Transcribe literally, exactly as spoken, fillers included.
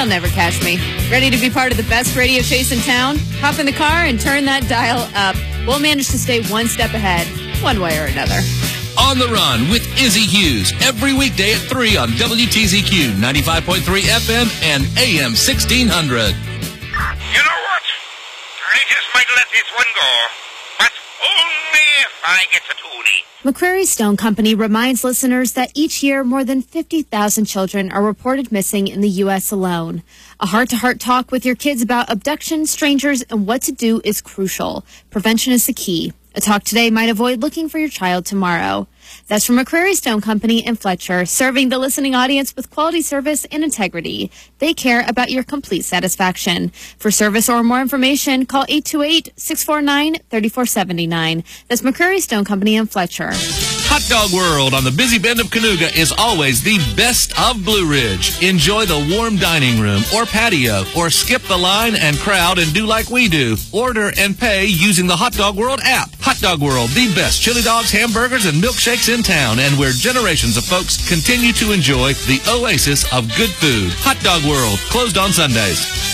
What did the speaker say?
They'll never catch me. Ready to be part of the best radio chase in town? Hop in the car and turn that dial up. We'll manage to stay one step ahead, one way or another. On the Run with Izzy Hughes, every weekday at three on W T Z Q, ninety-five point three F M and A M sixteen hundred. You know what? I just might let this one go. But only if I get to Toonie. McCrary Stone Company reminds listeners that each year more than fifty thousand children are reported missing in the U S alone. A heart-to-heart talk with your kids about abduction, strangers, and what to do is crucial. Prevention is the key. A talk today might avoid looking for your child tomorrow. That's from McCrary Stone Company in Fletcher, serving the listening audience with quality service and integrity. They care about your complete satisfaction. For service or more information, call eight two eight, six four nine, three four seven nine. That's McCrary Stone Company in Fletcher. Hot Dog World on the busy bend of Canoga is always the best of Blue Ridge. Enjoy the warm dining room or patio, or skip the line and crowd and do like we do. Order and pay using the Hot Dog World app. Hot Dog World, the best chili dogs, hamburgers, and milkshakes in town, and where generations of folks continue to enjoy the oasis of good food. Hot Dog World, closed on Sundays.